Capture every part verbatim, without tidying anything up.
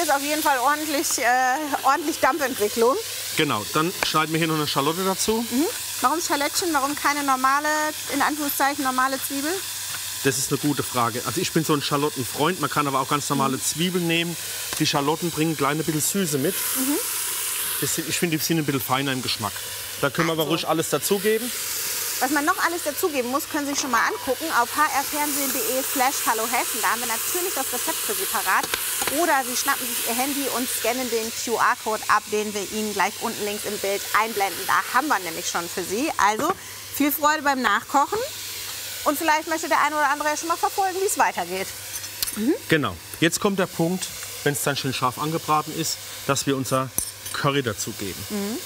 ist auf jeden Fall ordentlich, äh, ordentlich Dampfentwicklung. Genau, dann schneiden wir hier noch eine Schalotte dazu. Mhm. Warum Schalettchen, warum keine normale, in Anführungszeichen, normale Zwiebel? Das ist eine gute Frage. Also ich bin so ein Schalottenfreund, man kann aber auch ganz normale mhm. Zwiebeln nehmen. Die Schalotten bringen kleine bisschen Süße mit. Mhm. Das sind, ich finde, die sind ein bisschen feiner im Geschmack. Da können wir also. aber ruhig alles dazugeben. Was man noch alles dazugeben muss, können Sie sich schon mal angucken auf h r fernsehen punkt de slash hallo Hessen. Da haben wir natürlich das Rezept für Sie parat. Oder Sie schnappen sich Ihr Handy und scannen den Q R-Code ab, den wir Ihnen gleich unten links im Bild einblenden. Da haben wir nämlich schon für Sie. Also viel Freude beim Nachkochen. Und vielleicht möchte der eine oder andere ja schon mal verfolgen, wie es weitergeht. Mhm. Genau. Jetzt kommt der Punkt, wenn es dann schön scharf angebraten ist, dass wir unser Curry dazugeben. Mhm.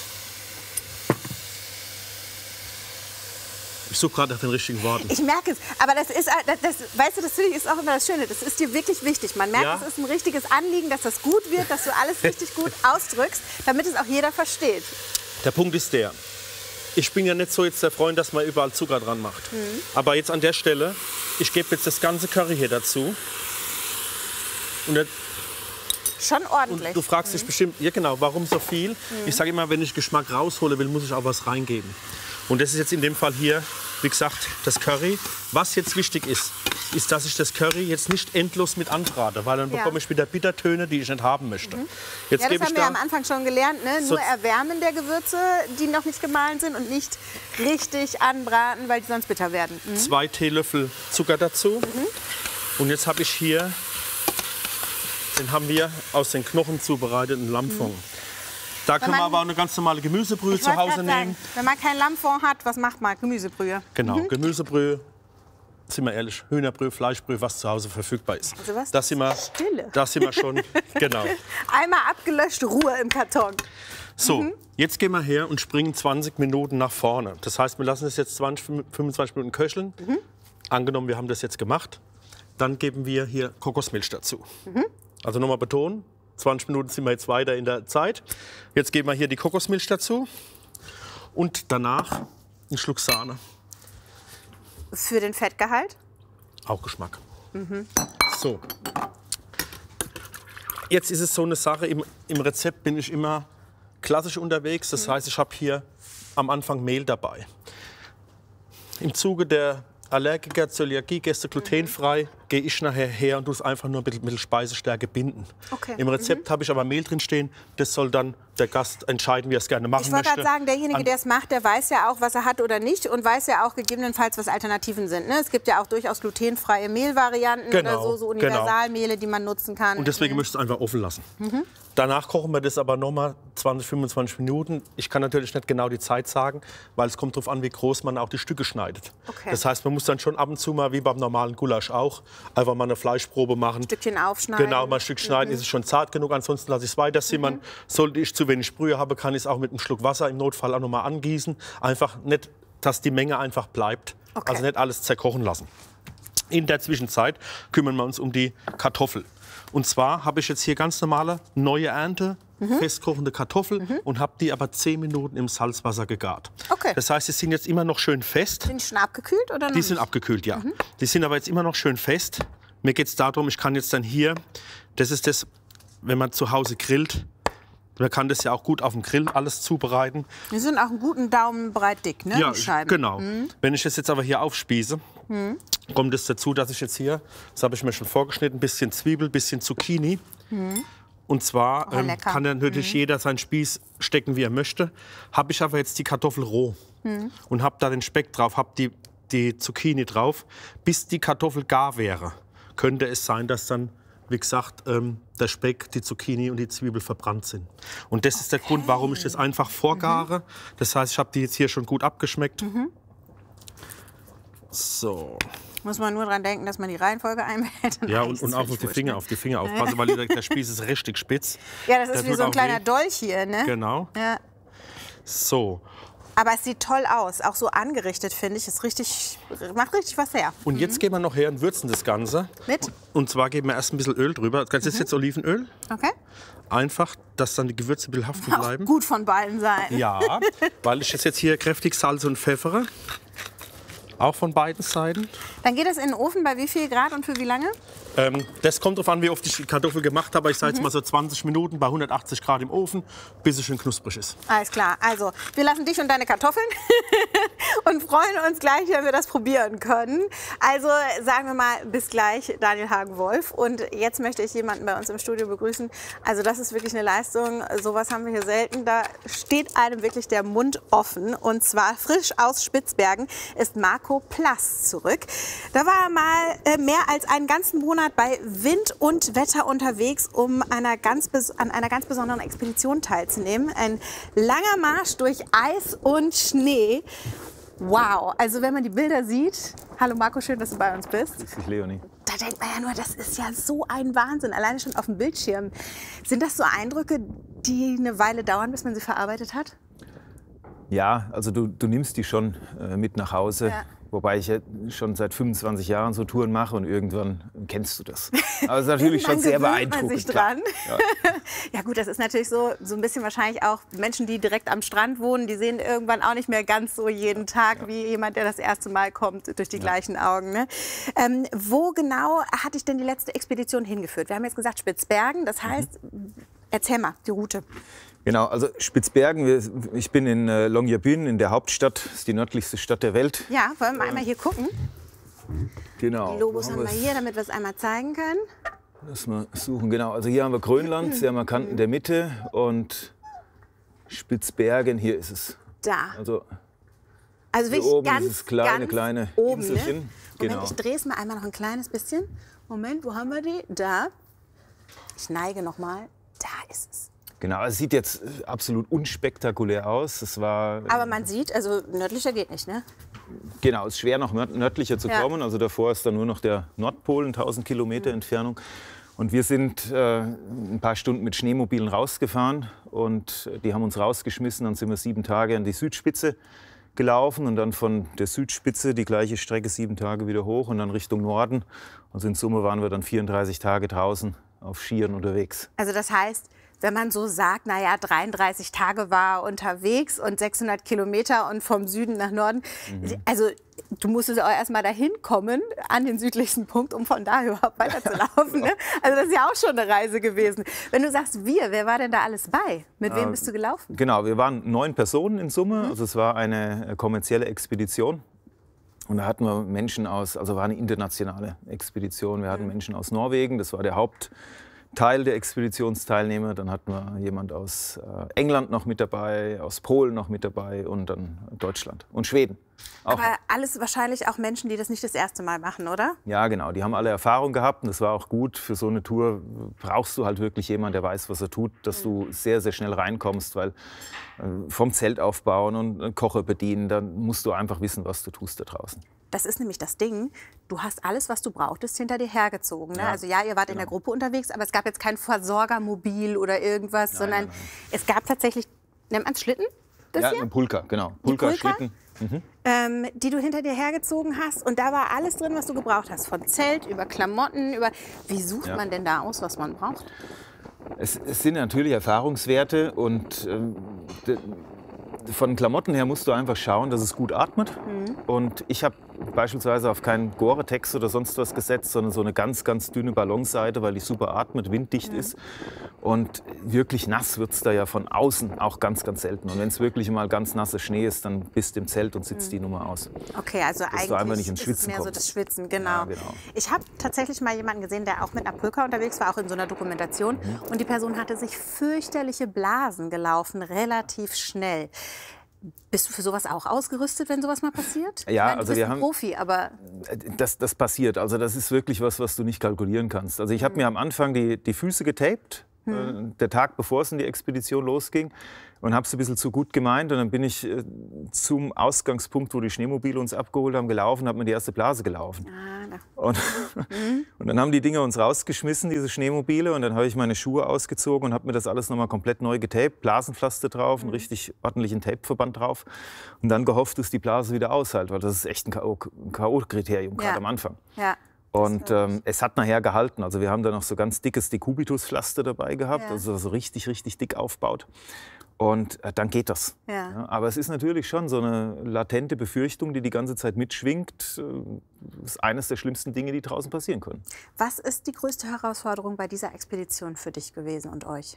Ich suche gerade nach den richtigen Worten. Ich merke es, aber das ist, das, das, weißt du, das finde ich ist auch immer das Schöne. Das ist dir wirklich wichtig. Man merkt, ja? es ist ein richtiges Anliegen, dass das gut wird, dass du alles richtig gut ausdrückst, damit es auch jeder versteht. Der Punkt ist der, ich bin ja nicht so jetzt der Freund, dass man überall Zucker dran macht. Mhm. Aber jetzt an der Stelle, ich gebe jetzt das ganze Curry hier dazu. Und jetzt Schon ordentlich. Und du fragst dich mhm. bestimmt, ja genau, warum so viel? Mhm. Ich sage immer, wenn ich Geschmack raushole will, muss ich auch was reingeben. Und das ist jetzt in dem Fall hier, wie gesagt, das Curry. Was jetzt wichtig ist, ist, dass ich das Curry jetzt nicht endlos mit anbrate, weil dann ja. bekomme ich wieder Bittertöne, die ich nicht haben möchte. Mhm. Jetzt ja, das gebe haben ich wir da am Anfang schon gelernt, ne? so Nur erwärmen der Gewürze, die noch nicht gemahlen sind und nicht richtig anbraten, weil die sonst bitter werden. Mhm. Zwei Teelöffel Zucker dazu. Mhm. Und jetzt habe ich hier, den haben wir aus den Knochen zubereiteten Lammfond. Mhm. Da können wir aber auch eine ganz normale Gemüsebrühe zu Hause nehmen. Sagen, wenn man kein Lammfond hat, was macht man? Gemüsebrühe. Genau, mhm. Gemüsebrühe, sind wir ehrlich, Hühnerbrühe, Fleischbrühe, was zu Hause verfügbar ist. Also was? Das sind wir, Stille. Das sind wir schon, genau. Einmal abgelöscht, Ruhe im Karton. So, mhm. jetzt gehen wir her und springen zwanzig Minuten nach vorne. Das heißt, wir lassen es jetzt zwanzig, fünfundzwanzig Minuten köcheln. Mhm. Angenommen, wir haben das jetzt gemacht. Dann geben wir hier Kokosmilch dazu. Mhm. Also nochmal betonen. zwanzig Minuten sind wir jetzt weiter in der Zeit. Jetzt geben wir hier die Kokosmilch dazu und danach einen Schluck Sahne. Für den Fettgehalt? Auch Geschmack. Mhm. So. Jetzt ist es so eine Sache, im, im Rezept bin ich immer klassisch unterwegs. Das mhm. heißt, ich habe hier am Anfang Mehl dabei. Im Zuge der Allergiker, Zöliakie-Gäste, glutenfrei, mhm. gehe ich nachher her und tue es einfach nur ein bisschen, bisschen Speisestärke binden. Okay. Im Rezept mhm. habe ich aber Mehl drin stehen. Das soll dann der Gast entscheiden, wie er es gerne machen ich möchte. Ich wollte gerade sagen, derjenige, der es macht, der weiß ja auch, was er hat oder nicht und weiß ja auch gegebenenfalls, was Alternativen sind. Ne? Es gibt ja auch durchaus glutenfreie Mehlvarianten genau, oder so, so Universalmehle, genau. die man nutzen kann. Und deswegen mhm. möchte ich es einfach offen lassen. Mhm. Danach kochen wir das aber noch mal zwanzig, fünfundzwanzig Minuten. Ich kann natürlich nicht genau die Zeit sagen, weil es kommt darauf an, wie groß man auch die Stücke schneidet. Okay. Das heißt, man muss dann schon ab und zu mal, wie beim normalen Gulasch auch, einfach mal eine Fleischprobe machen. Ein Stückchen aufschneiden. Genau, mal ein Stück schneiden. Mhm. Ist es schon zart genug, ansonsten lasse ich es weiter simmern. Mhm. Sollte ich zu wenig Brühe haben, kann ich es auch mit einem Schluck Wasser im Notfall auch noch mal angießen. Einfach nicht, dass die Menge einfach bleibt. Okay. Also nicht alles zerkochen lassen. In der Zwischenzeit kümmern wir uns um die Kartoffel. Und zwar habe ich jetzt hier ganz normale, neue Ernte, mhm. festkochende Kartoffeln mhm. und habe die aber zehn Minuten im Salzwasser gegart. Okay. Das heißt, sie sind jetzt immer noch schön fest. Sind die schon abgekühlt oder noch Die sind abgekühlt, ja. Mhm. Die sind aber jetzt immer noch schön fest. Mir geht es darum, ich kann jetzt dann hier, das ist das, wenn man zu Hause grillt, man kann das ja auch gut auf dem Grill alles zubereiten. Die sind auch einen guten Daumen breit dick, ne? Ja, die Scheiben. Genau. Mhm. Wenn ich das jetzt aber hier aufspieße, mhm. kommt es dazu, dass ich jetzt hier, das habe ich mir schon vorgeschnitten, ein bisschen Zwiebel, ein bisschen Zucchini. Mhm. Und zwar oh, ähm, kann dann natürlich mhm. jeder seinen Spieß stecken, wie er möchte. Habe ich aber jetzt die Kartoffel roh mhm. und habe da den Speck drauf, habe die, die Zucchini drauf. Bis die Kartoffel gar wäre, könnte es sein, dass dann, wie gesagt, ähm, der Speck, die Zucchini und die Zwiebel verbrannt sind. Und das okay. ist der Grund, warum ich das einfach vorgare. Mhm. Das heißt, ich habe die jetzt hier schon gut abgeschmeckt. Mhm. So. Muss man nur daran denken, dass man die Reihenfolge einhält. Ja, und, und auch auf die Finger, auf die Finger aufpassen, weil der, der Spieß ist richtig spitz. Ja, das ist der wie so ein kleiner weh. Dolch hier, ne? Genau. Ja. So. Aber es sieht toll aus, auch so angerichtet, finde ich. Es richtig, macht richtig was her. Und mhm. jetzt gehen wir noch her und würzen das Ganze. Mit? Und zwar geben wir erst ein bisschen Öl drüber. Das ist mhm. jetzt Olivenöl. Okay. Einfach, dass dann die Gewürze ein bisschen haften bleiben. Auch gut von beiden Seiten. Ja, weil ich jetzt hier kräftig salze und pfeffere. Auch von beiden Seiten. Dann geht das in den Ofen bei wie viel Grad und für wie lange? Ähm, das kommt darauf an, wie oft ich die Kartoffel gemacht habe. Ich sage jetzt Mhm. mal so zwanzig Minuten bei hundertachtzig Grad im Ofen, bis es schön knusprig ist. Alles klar. Also, wir lassen dich und deine Kartoffeln und freuen uns gleich, wenn wir das probieren können. Also, sagen wir mal, bis gleich, Daniel Hagen-Wolf. Und jetzt möchte ich jemanden bei uns im Studio begrüßen. Also, das ist wirklich eine Leistung. Sowas haben wir hier selten. Da steht einem wirklich der Mund offen. Und zwar frisch aus Spitzbergen ist Marco Plass zurück. Da war er mal äh, mehr als einen ganzen Monat bei Wind und Wetter unterwegs, um einer ganz an einer ganz besonderen Expedition teilzunehmen. Ein langer Marsch durch Eis und Schnee. Wow, also wenn man die Bilder sieht. Hallo Marco, schön, dass du bei uns bist. Grüß dich, Leonie. Da denkt man ja nur, das ist ja so ein Wahnsinn, alleine schon auf dem Bildschirm. Sind das so Eindrücke, die eine Weile dauern, bis man sie verarbeitet hat? Ja, also du, du nimmst die schon äh, mit nach Hause. Ja. Wobei ich ja schon seit fünfundzwanzig Jahren so Touren mache und irgendwann kennst du das. Aber es ist natürlich schon sehr beeindruckend. Man sich dran. Ja. Ja gut, das ist natürlich so, so ein bisschen wahrscheinlich auch Menschen, die direkt am Strand wohnen, die sehen irgendwann auch nicht mehr ganz so jeden Tag ja. wie jemand, der das erste Mal kommt durch die ja. gleichen Augen. Ne? Ähm, wo genau hat dich denn die letzte Expedition hingeführt? Wir haben jetzt gesagt Spitzbergen, das heißt, mhm. erzähl mal die Route. Genau, also Spitzbergen, wir, ich bin in äh, Longyearbyen, in der Hauptstadt, das ist die nördlichste Stadt der Welt. Ja, wollen wir einmal hier gucken? Genau. Die Logos haben wir hier, damit wir es einmal zeigen können. Lass mal suchen, genau. Also hier haben wir Grönland, sehr markant in der Mitte und Spitzbergen, hier ist es. Da. Also, also wirklich oben ganz, ist es kleine, ganz kleine oben, Inselchen. Ne? Genau. Moment, ich drehe es mal einmal noch ein kleines bisschen. Moment, wo haben wir die? Da. Ich neige noch mal. Da ist es. Genau, es sieht jetzt absolut unspektakulär aus. Es war, aber man sieht, also nördlicher geht nicht, ne? Genau, es ist schwer noch nördlicher zu ja. kommen. Also davor ist dann nur noch der Nordpol, tausend Kilometer mhm. Entfernung. Und wir sind äh, ein paar Stunden mit Schneemobilen rausgefahren und die haben uns rausgeschmissen. Dann sind wir sieben Tage an die Südspitze gelaufen und dann von der Südspitze die gleiche Strecke sieben Tage wieder hoch und dann Richtung Norden. Und in Summe waren wir dann vierunddreißig Tage draußen auf Skiern unterwegs. Also das heißt, wenn man so sagt, naja, dreiunddreißig Tage war unterwegs und sechshundert Kilometer und vom Süden nach Norden. Mhm. Also du musstest auch erst mal dahin kommen, an den südlichsten Punkt, um von da überhaupt weiterzulaufen. Ne? Also das ist ja auch schon eine Reise gewesen. Wenn du sagst wir, wer war denn da alles bei? Mit wem äh, bist du gelaufen? Genau, wir waren neun Personen in Summe. Mhm. Also es war eine kommerzielle Expedition. Und da hatten wir Menschen aus, also war eine internationale Expedition. Wir hatten mhm. Menschen aus Norwegen, das war der Haupt Teil der Expeditionsteilnehmer. Dann hatten wir jemand aus äh, England noch mit dabei, aus Polen noch mit dabei und dann Deutschland und Schweden. Auch. Aber alles wahrscheinlich auch Menschen, die das nicht das erste Mal machen, oder? Ja, genau. Die haben alle Erfahrung gehabt und das war auch gut. Für so eine Tour brauchst du halt wirklich jemanden, der weiß, was er tut, dass du sehr, sehr schnell reinkommst, weil äh, vom Zelt aufbauen und äh, Kocher bedienen, dann musst du einfach wissen, was du tust da draußen. Das ist nämlich das Ding. Du hast alles, was du brauchtest, hinter dir hergezogen. Ne? Ja, also ja, ihr wart genau. in der Gruppe unterwegs, aber es gab jetzt kein Versorgermobil oder irgendwas, nein, sondern nein, nein. es gab tatsächlich, nennt man es Schlitten? Das ja, hier? ein Pulka, genau. Pulka, Pulka? Schlitten. Mhm. Ähm, die du hinter dir hergezogen hast. Und da war alles drin, was du gebraucht hast. Von Zelt über Klamotten, über... Wie sucht ja. man denn da aus, was man braucht? Es, es sind natürlich Erfahrungswerte und ähm, von Klamotten her musst du einfach schauen, dass es gut atmet. Mhm. Und ich habe beispielsweise auf keinen Gore-Tex oder sonst was gesetzt, sondern so eine ganz, ganz dünne Ballonseite, weil die super atmet, winddicht mhm. ist. Und wirklich nass wird es da ja von außen auch ganz, ganz selten. Und wenn es wirklich mal ganz nasser Schnee ist, dann bist du im Zelt und sitzt mhm. die Nummer aus. Okay, also dass eigentlich du einfach nicht ins ist Schwitzen es mehr kommst. so das Schwitzen, genau. Ja, genau. Ich habe tatsächlich mal jemanden gesehen, der auch mit einer Pulka unterwegs war, auch in so einer Dokumentation. Mhm. Und die Person hatte sich fürchterliche Blasen gelaufen, relativ schnell. Bist du für sowas auch ausgerüstet, wenn sowas mal passiert? Ja, meine, du also bist wir ein haben Profi, aber das, das passiert. Also das ist wirklich was, was du nicht kalkulieren kannst. Also ich habe mhm. mir am Anfang die, die Füße getaped, mhm. äh, der Tag bevor es in die Expedition losging, und habe es ein bisschen zu gut gemeint. Und dann bin ich äh, zum Ausgangspunkt, wo die Schneemobile uns abgeholt haben, gelaufen, habe mir die erste Blase gelaufen. Ah, und, mhm. und dann haben die Dinger uns rausgeschmissen, diese Schneemobile, und dann habe ich meine Schuhe ausgezogen und habe mir das alles nochmal komplett neu getaped, Blasenpflaster drauf, mhm. einen richtig ordentlichen Tapeverband drauf und dann gehofft, dass die Blase wieder aushält, weil das ist echt ein K O-Kriterium, gerade ja. am Anfang. Ja. Und ähm, es hat nachher gehalten. Also wir haben da noch so ganz dickes Decubitus-Pflaster dabei gehabt, ja. also so richtig, richtig dick aufbaut. Und äh, dann geht das. Ja. Ja, aber es ist natürlich schon so eine latente Befürchtung, die die ganze Zeit mitschwingt. Äh, Das ist eines der schlimmsten Dinge, die draußen passieren können. Was ist die größte Herausforderung bei dieser Expedition für dich gewesen und euch?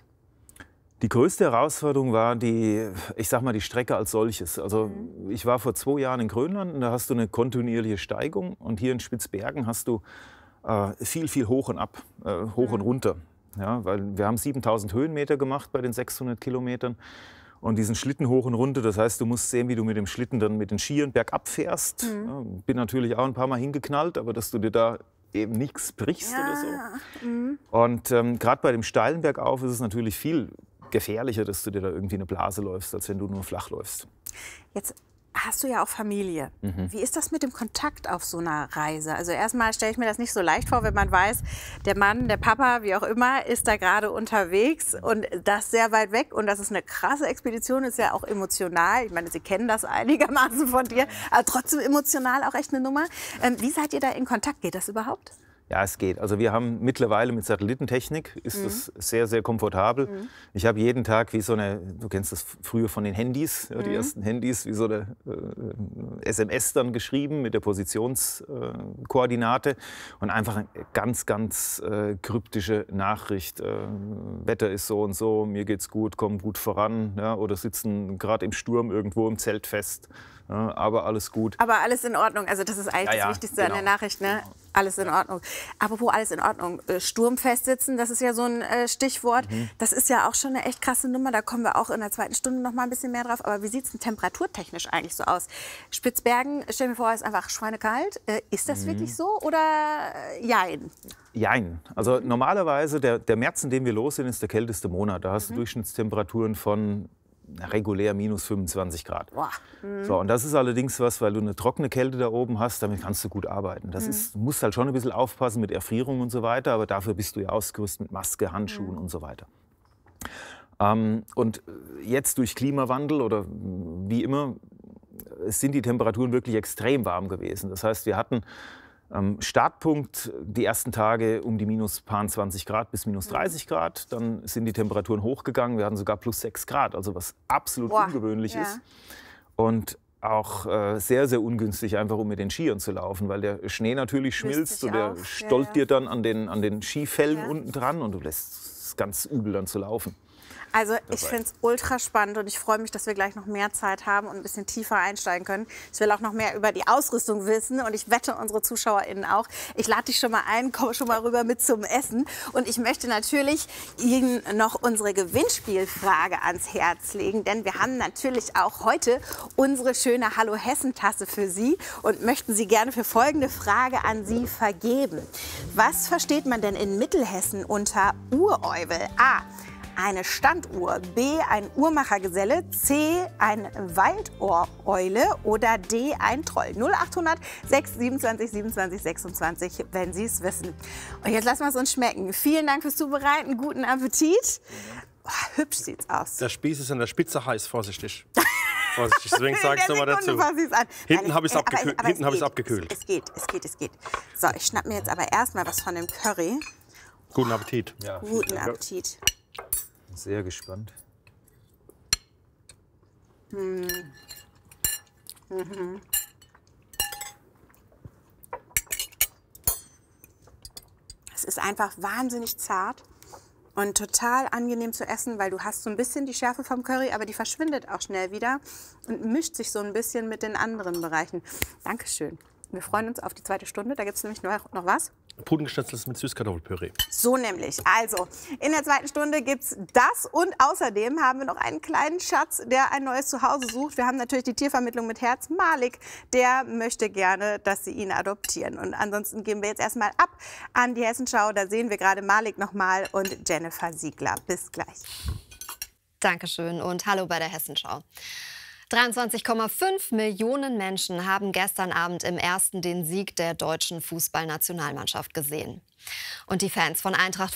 Die größte Herausforderung war die, ich sag mal, die Strecke als solches. Also mhm. ich war vor zwei Jahren in Grönland und da hast du eine kontinuierliche Steigung. Und hier in Spitzbergen hast du äh, viel, viel hoch und ab, äh, hoch mhm. und runter. Ja, weil wir haben siebentausend Höhenmeter gemacht bei den sechshundert Kilometern und diesen Schlitten hoch und runter. Das heißt, du musst sehen, wie du mit dem Schlitten dann mit den Skiern bergab fährst. Mhm. Ja, bin natürlich auch ein paar Mal hingeknallt, aber dass du dir da eben nichts brichst ja. oder so. Mhm. Und ähm, gerade bei dem steilen Bergauf ist es natürlich viel gefährlicher, dass du dir da irgendwie eine Blase läufst, als wenn du nur flach läufst. Jetzt hast du ja auch Familie. Mhm. Wie ist das mit dem Kontakt auf so einer Reise? Also erstmal stelle ich mir das nicht so leicht vor, wenn man weiß, der Mann, der Papa, wie auch immer, ist da gerade unterwegs und das sehr weit weg. Und das ist eine krasse Expedition, ist ja auch emotional. Ich meine, Sie kennen das einigermaßen von dir, aber trotzdem emotional auch echt eine Nummer. Ähm, wie seid ihr da in Kontakt? Geht das überhaupt? Ja, es geht. Also wir haben mittlerweile mit Satellitentechnik ist Mhm. das sehr, sehr komfortabel. Mhm. Ich habe jeden Tag wie so eine, du kennst das früher von den Handys, ja, die Mhm. ersten Handys, wie so eine äh, S M S dann geschrieben mit der Positionskoordinate äh, und einfach eine ganz, ganz äh, kryptische Nachricht. Äh, Wetter ist so und so, mir geht's gut, komm gut voran, ja, oder sitzen gerade im Sturm irgendwo im Zelt fest. Ja, aber alles gut. Aber alles in Ordnung. Also das ist eigentlich Ja, ja, das Wichtigste genau. an der Nachricht, ne? Alles in Ordnung. Apropos alles in Ordnung. Äh, Sturmfest sitzen, das ist ja so ein äh, Stichwort. Mhm. Das ist ja auch schon eine echt krasse Nummer. Da kommen wir auch in der zweiten Stunde noch mal ein bisschen mehr drauf. Aber wie sieht es denn temperaturtechnisch eigentlich so aus? Spitzbergen, stell mir vor, ist einfach schweinekalt. Äh, ist das Mhm. wirklich so oder äh, jein? Jein. Also normalerweise, der, der März, in dem wir los sind, ist der kälteste Monat. Da hast du Durchschnittstemperaturen von regulär minus fünfundzwanzig Grad. Boah. Mhm. So, und das ist allerdings was, weil du eine trockene Kälte da oben hast, damit kannst du gut arbeiten. Das Mhm. ist, du musst halt schon ein bisschen aufpassen mit Erfrierung und so weiter, aber dafür bist du ja ausgerüstet mit Maske, Handschuhen Mhm. und so weiter. Ähm, und jetzt durch Klimawandel oder wie immer, sind die Temperaturen wirklich extrem warm gewesen. Das heißt, wir hatten am Startpunkt die ersten Tage um die minus zwanzig Grad bis minus dreißig Grad. Dann sind die Temperaturen hochgegangen. Wir hatten sogar plus sechs Grad, also was absolut Boah, ungewöhnlich ja. ist. Und auch äh, sehr, sehr ungünstig, einfach um mit den Skiern zu laufen, weil der Schnee natürlich Löst schmilzt sich und der auf. stollt Ja, ja. dir dann an den, an den Skifällen Ja. unten dran und du lässt es ganz übel dann zu laufen. Also ich dabei. finde es ultra spannend und ich freue mich, dass wir gleich noch mehr Zeit haben und ein bisschen tiefer einsteigen können. Ich will auch noch mehr über die Ausrüstung wissen und ich wette unsere ZuschauerInnen auch. Ich lade dich schon mal ein, komm schon mal rüber mit zum Essen. Und ich möchte natürlich Ihnen noch unsere Gewinnspielfrage ans Herz legen, denn wir haben natürlich auch heute unsere schöne Hallo Hessen-Tasse für Sie und möchten sie gerne für folgende Frage an Sie vergeben. Was versteht man denn in Mittelhessen unter Uräuvel? A. Eine Standuhr, B. ein Uhrmachergeselle, C. eine Waldohreule oder D. ein Troll. null achthundert sechs siebenundzwanzig siebenundzwanzig sechsundzwanzig, wenn Sie es wissen. Und jetzt lassen wir es uns schmecken. Vielen Dank fürs Zubereiten, guten Appetit. Oh, hübsch sieht's aus. Der Spieß ist an der Spitze heiß, vorsichtig. Vorsichtig, deswegen sage ich es nochmal dazu. Fass ich's an. Hinten Weil habe ich es aber- abgekühlt. aber Hinten es habe ich es geht. abgekühlt. Es, es geht, es geht, es geht. So, ich schnapp mir jetzt aber erstmal was von dem Curry. Guten Appetit. Ja, Guten Appetit. sehr gespannt. Es ist einfach wahnsinnig zart und total angenehm zu essen, weil du hast so ein bisschen die Schärfe vom Curry, aber die verschwindet auch schnell wieder und mischt sich so ein bisschen mit den anderen Bereichen. Dankeschön. Wir freuen uns auf die zweite Stunde. Da gibt es nämlich noch, noch was. Pudenschnitzel mit Süßkartoffelpüree. So nämlich. Also, in der zweiten Stunde gibt es das und außerdem haben wir noch einen kleinen Schatz, der ein neues Zuhause sucht. Wir haben natürlich die Tiervermittlung mit Herz. Malik, der möchte gerne, dass Sie ihn adoptieren. Und ansonsten gehen wir jetzt erstmal ab an die Hessenschau. Da sehen wir gerade Malik nochmal und Jennifer Siegler. Bis gleich. Dankeschön und hallo bei der Hessenschau. dreiundzwanzig Komma fünf Millionen Menschen haben gestern Abend im ersten den Sieg der deutschen Fußballnationalmannschaft gesehen. Und die Fans von Eintracht